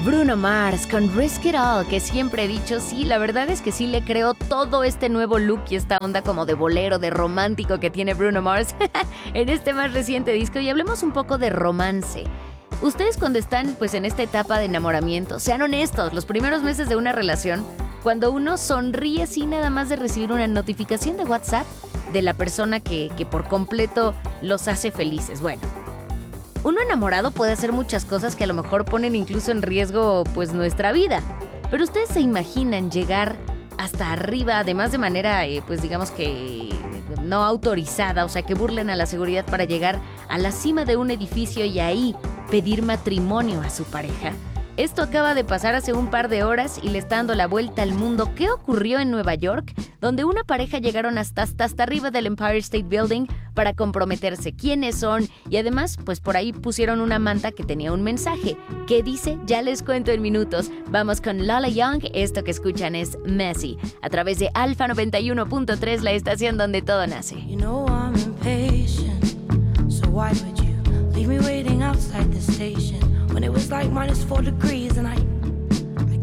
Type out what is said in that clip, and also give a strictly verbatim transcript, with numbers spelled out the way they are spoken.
Bruno Mars con Risk It All, que siempre he dicho, sí, la verdad es que sí le creo todo este nuevo look y esta onda como de bolero, de romántico que tiene Bruno Mars en este más reciente disco. Y hablemos un poco de romance. Ustedes cuando están pues en esta etapa de enamoramiento, sean honestos, los primeros meses de una relación, cuando uno sonríe sin nada más de recibir una notificación de WhatsApp de la persona que, que por completo los hace felices. Bueno, uno enamorado puede hacer muchas cosas que a lo mejor ponen incluso en riesgo pues nuestra vida. Pero ustedes se imaginan llegar hasta arriba, además de manera eh, pues digamos que no autorizada, o sea que burlen a la seguridad para llegar a la cima de un edificio y ahí pedir matrimonio a su pareja. Esto acaba de pasar hace un par de horas y le está dando la vuelta al mundo. ¿Qué ocurrió en Nueva York? Donde una pareja llegaron hasta, hasta, hasta arriba del Empire State Building para comprometerse. ¿Quiénes son? Y además, pues por ahí pusieron una manta que tenía un mensaje. ¿Qué dice? Ya les cuento en minutos. Vamos con Lola Young. Esto que escuchan es Messy. A través de Alfa noventa y uno punto tres, la estación donde todo nace. You know I'm impatient, so why would you leave me waiting outside the station when it was like minus four degrees and I